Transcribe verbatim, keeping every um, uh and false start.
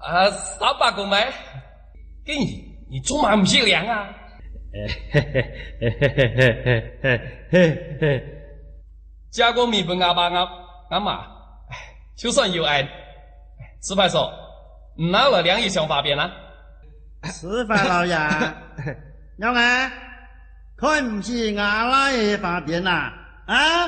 啊，三百公买，竟然你做嘛唔识量啊？加过米粉阿爸阿阿妈，就算有爱，石牌说，唔拿了两亿上发边啦。 司法老爷，鸟啊，佢唔是牙拉嘅发电啊，啊？